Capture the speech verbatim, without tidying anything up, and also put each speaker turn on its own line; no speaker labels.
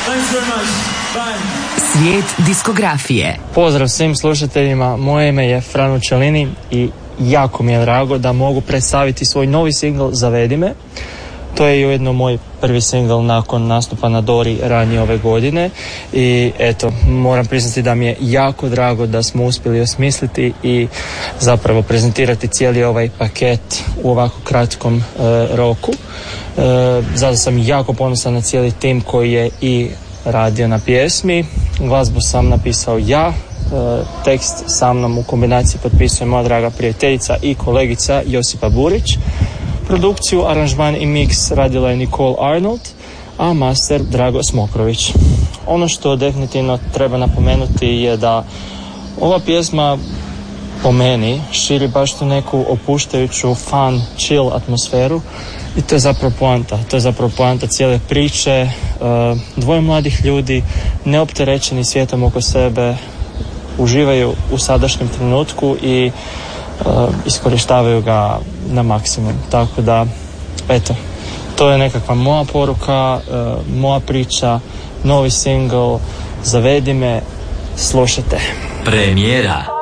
Svijet diskografije.
Pozdrav svim slušateljima, moje ime je Frano Čelini i jako mi je drago da mogu predstaviti svoj novi singl Zavedi me. To je ujedno moj prvi singl nakon nastupa na Dori ranije ove godine i eto, moram priznati da mi je jako drago da smo uspjeli osmisliti i zapravo prezentirati cijeli ovaj paket u ovako kratkom e, roku. E, zato sam jako ponosan na cijeli tim koji je i radio na pjesmi. Glazbu sam napisao ja, e, tekst sa mnom u kombinaciji potpisuje moja draga prijateljica i kolegica Josipa Burić. Produkciju, aranžman i mix radila je Nicole Arnold, a master Drago Smokrović. Ono što definitivno treba napomenuti je da ova pjesma po meni širi baš tu neku opuštajuću, fun, chill atmosferu i to je zapravo poanta. To je zapravo poanta cijele priče. Dvoje mladih ljudi, neopterećeni svijetom oko sebe, uživaju u sadašnjem trenutku i Uh, iskorištavaju ga na maksimum. Tako da, eto, to je nekakva moja poruka, uh, moja priča, novi single, Zavedi me, slušajte.
Premijera.